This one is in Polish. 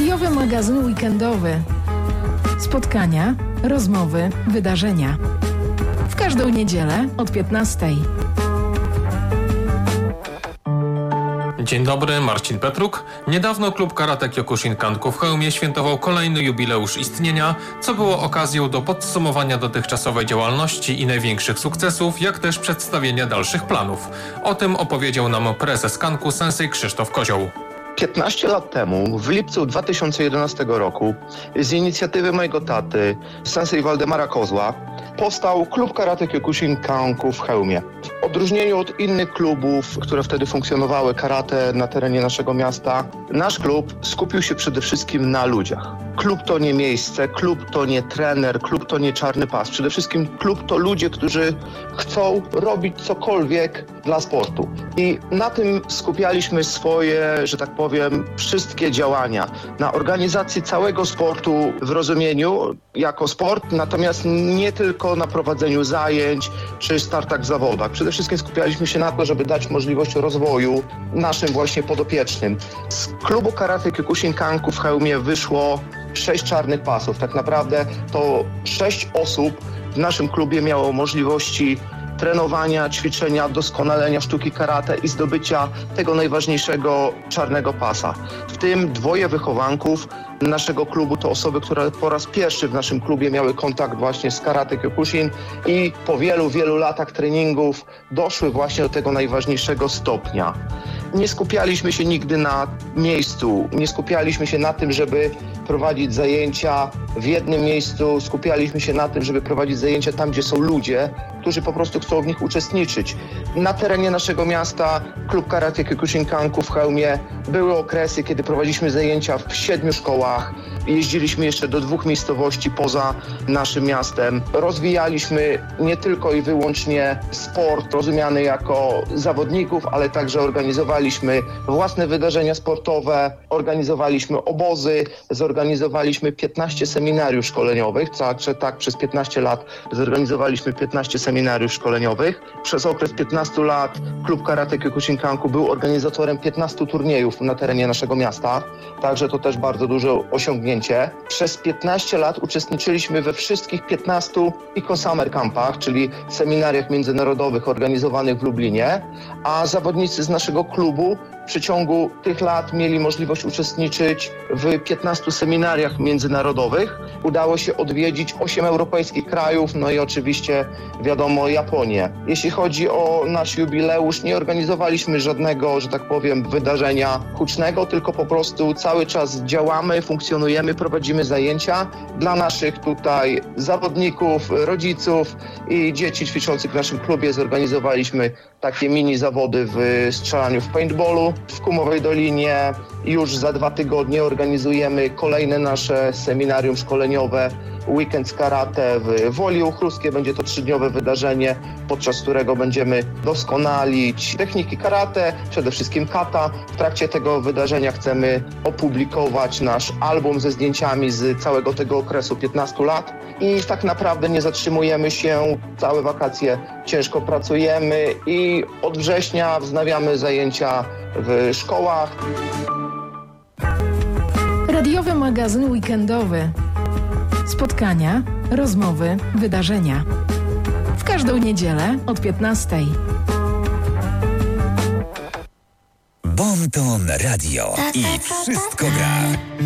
Radiowy magazyn weekendowy. Spotkania, rozmowy, wydarzenia. W każdą niedzielę od 15:00. Dzień dobry, Marcin Petruk. Niedawno klub Karate Kyokushinkanku w Chełmie świętował kolejny jubileusz istnienia, co było okazją do podsumowania dotychczasowej działalności i największych sukcesów, jak też przedstawienia dalszych planów. O tym opowiedział nam prezes Kanku sensei Krzysztof Kozioł. 15 lat temu, w lipcu 2011 roku, z inicjatywy mojego taty, sensei Waldemara Kozła, powstał klub Karate Kyokushinkanku w Chełmie. W odróżnieniu od innych klubów, które wtedy funkcjonowały karate na terenie naszego miasta, nasz klub skupił się przede wszystkim na ludziach. Klub to nie miejsce, klub to nie trener, klub to nie czarny pas. Przede wszystkim klub to ludzie, którzy chcą robić cokolwiek dla sportu. I na tym skupialiśmy swoje, że tak powiem, wszystkie działania. Na organizacji całego sportu w rozumieniu jako sport, natomiast nie tylko na prowadzeniu zajęć czy startach w zawodach. Przede wszystkim skupialiśmy się na to, żeby dać możliwość rozwoju naszym właśnie podopiecznym. Z klubu Karate Kyokushinkanku w Chełmie wyszło 6 czarnych pasów. Tak naprawdę to 6 osób w naszym klubie miało możliwości trenowania, ćwiczenia, doskonalenia sztuki karate i zdobycia tego najważniejszego czarnego pasa. W tym 2 wychowanków naszego klubu to osoby, które po raz pierwszy w naszym klubie miały kontakt właśnie z karate Kyokushin i po wielu, wielu latach treningów doszły właśnie do tego najważniejszego stopnia. Nie skupialiśmy się nigdy na miejscu, nie skupialiśmy się na tym, żeby prowadzić zajęcia w jednym miejscu, skupialiśmy się na tym, żeby prowadzić zajęcia tam, gdzie są ludzie, którzy po prostu chcą w nich uczestniczyć. Na terenie naszego miasta klub Karate Kyokushinkanku w Chełmie były okresy, kiedy prowadziliśmy zajęcia w 7 szkołach, jeździliśmy jeszcze do 2 miejscowości poza naszym miastem. Rozwijaliśmy nie tylko i wyłącznie sport rozumiany jako zawodników, ale także organizowaliśmy własne wydarzenia sportowe, organizowaliśmy obozy, zorganizowaliśmy 15 seminariów szkoleniowych, tak przez 15 lat zorganizowaliśmy 15 seminariów szkoleniowych. Przez okres 15 lat klub Karate Kyokushinkanku był organizatorem 15 turniejów na terenie naszego miasta, także to też bardzo duże osiągnięcie. Przez 15 lat uczestniczyliśmy we wszystkich 15 Eco Summer Campach, czyli seminariach międzynarodowych organizowanych w Lublinie, a zawodnicy z naszego klubu w przeciągu tych lat mieli możliwość uczestniczyć w 15 seminariach międzynarodowych. Udało się odwiedzić 8 europejskich krajów, no i oczywiście wiadomo Japonię. Jeśli chodzi o nasz jubileusz, nie organizowaliśmy żadnego, że tak powiem, wydarzenia hucznego, tylko po prostu cały czas działamy, funkcjonujemy, prowadzimy zajęcia dla naszych tutaj zawodników, rodziców i dzieci ćwiczących w naszym klubie. Zorganizowaliśmy takie mini zawody w strzelaniu w paintballu w Kumowej Dolinie. Już za 2 tygodnie organizujemy kolejne nasze seminarium szkoleniowe Weekend z Karate w Woli Uchruskiej. Będzie to 3-dniowe wydarzenie, podczas którego będziemy doskonalić techniki karate, przede wszystkim kata. W trakcie tego wydarzenia chcemy opublikować nasz album ze zdjęciami z całego tego okresu 15 lat. I tak naprawdę nie zatrzymujemy się, całe wakacje ciężko pracujemy i od września wznawiamy zajęcia w szkołach. Radiowy magazyn weekendowy. Spotkania, rozmowy, wydarzenia. W każdą niedzielę od 15:00. Bon Ton Radio i wszystko gra.